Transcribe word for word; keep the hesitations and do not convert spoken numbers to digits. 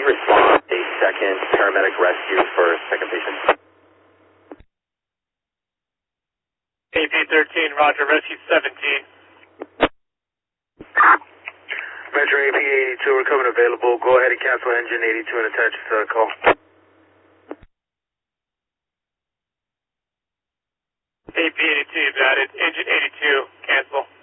respond a second paramedic rescue for second patient. A P thirteen, roger, rescue seventeen. Metro A P eighty-two, we're coming available. Go ahead and cancel engine eighty-two and attach to the call. A P eighty-two, you've got it. Engine eighty-two, cancel.